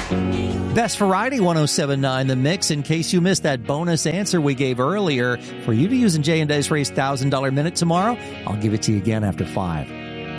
Best Variety 107.9 The Mix. In case you missed that bonus answer we gave earlier, for you to use in Jay and Dave's Race $1,000 Minute tomorrow, I'll give it to you again after 5.